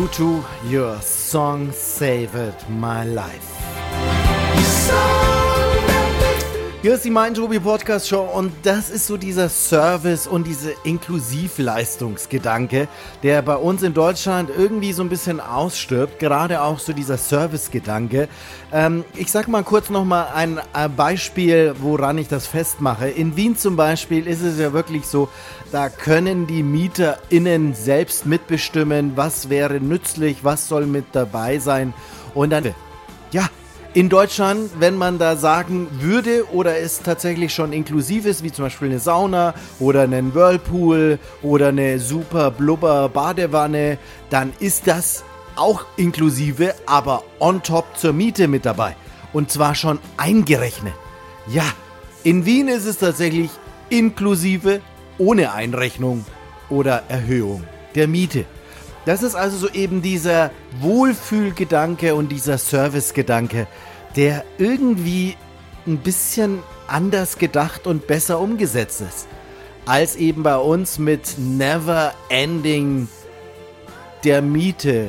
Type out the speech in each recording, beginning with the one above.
U2, your song saved my life. Hier ist die Mein Tobi Podcast Show und das ist so dieser Service und diese Inklusivleistungsgedanke, der bei uns in Deutschland irgendwie so ein bisschen ausstirbt, gerade auch so dieser Servicegedanke. Ich sag mal kurz nochmal ein Beispiel, woran ich das festmache. In Wien zum Beispiel ist es ja wirklich so, da können die MieterInnen selbst mitbestimmen, was wäre nützlich, was soll mit dabei sein und dann, ja, in Deutschland, wenn man da sagen würde oder es tatsächlich schon inklusiv ist, wie zum Beispiel eine Sauna oder einen Whirlpool oder eine super blubber Badewanne, dann ist das auch inklusive, aber on top zur Miete mit dabei. Und zwar schon eingerechnet. Ja, in Wien ist es tatsächlich inklusive, ohne Einrechnung oder Erhöhung der Miete. Das ist also so eben dieser Wohlfühlgedanke und dieser Servicegedanke, der irgendwie ein bisschen anders gedacht und besser umgesetzt ist, als eben bei uns mit Never Ending der Miete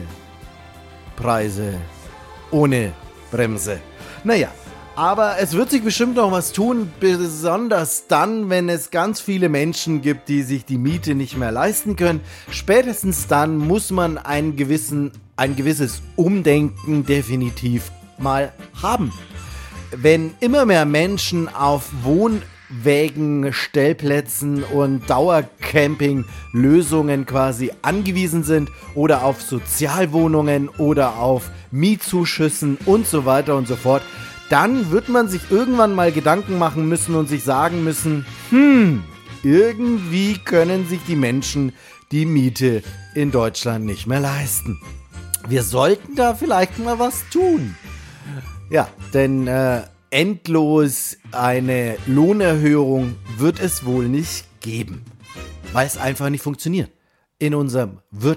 Preise ohne Bremse. Naja, aber es wird sich bestimmt noch was tun, besonders dann, wenn es ganz viele Menschen gibt, die sich die Miete nicht mehr leisten können. Spätestens dann muss man ein gewisses Umdenken definitiv mal haben. Wenn immer mehr Menschen auf Wohnwägen, Stellplätzen und Dauercamping-Lösungen quasi angewiesen sind oder auf Sozialwohnungen oder auf Mietzuschüssen und so weiter und so fort, dann wird man sich irgendwann mal Gedanken machen müssen und sich sagen müssen, irgendwie können sich die Menschen die Miete in Deutschland nicht mehr leisten. Wir sollten da vielleicht mal was tun. Ja, denn endlos eine Lohnerhöhung wird es wohl nicht geben, weil es einfach nicht funktioniert. In unserem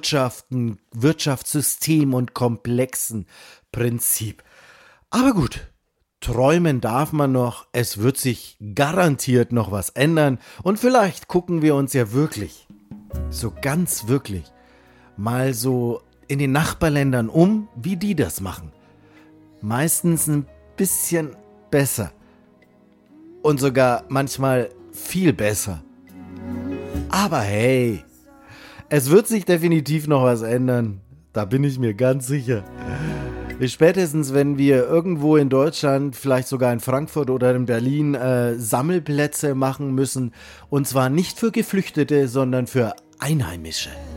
Wirtschaftssystem und komplexen Prinzip. Aber gut. Träumen darf man noch, es wird sich garantiert noch was ändern und vielleicht gucken wir uns ja wirklich, so ganz wirklich, mal so in den Nachbarländern um, wie die das machen. Meistens ein bisschen besser und sogar manchmal viel besser. Aber hey, es wird sich definitiv noch was ändern, da bin ich mir ganz sicher. Spätestens, wenn wir irgendwo in Deutschland, vielleicht sogar in Frankfurt oder in Berlin, Sammelplätze machen müssen. Und zwar nicht für Geflüchtete, sondern für Einheimische.